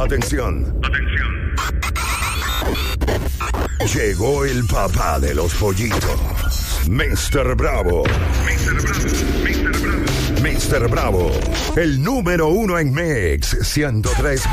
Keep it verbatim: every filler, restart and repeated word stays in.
Atención. Llegó el papá de los pollitos, mister Bravo. mister Bravo, mister Bravo. mister Bravo, el número uno en Mix ciento tres.